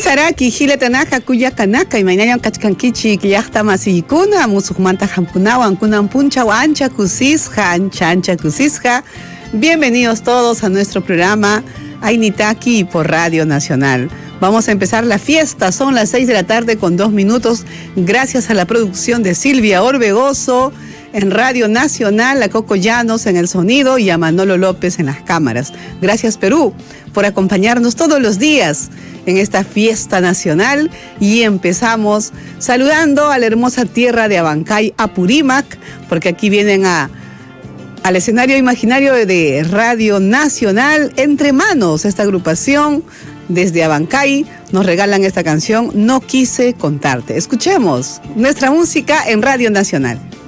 Saraki, Gile Tanaja, Kuya Kanaka, y mañana Kachkankichi, Kiyahta Masiyikuna, Musukmanta Hampunawan, Kunan Puncha, Ancha Kusisja, Ancha Kusisja. Bienvenidos todos a nuestro programa Ainitaki por Radio Nacional. Vamos a empezar la fiesta, son las 6 de la tarde con 2 minutos, gracias a la producción de Silvia Orbegoso en Radio Nacional, a Coco Llanos en el sonido y a Manolo López en las cámaras. Gracias Perú por acompañarnos todos los días en esta fiesta nacional y empezamos saludando a la hermosa tierra de Abancay, Apurímac, porque aquí vienen al escenario imaginario de Radio Nacional Entre Manos, esta agrupación desde Abancay nos regalan esta canción No Quise Contarte. Escuchemos nuestra música en Radio Nacional.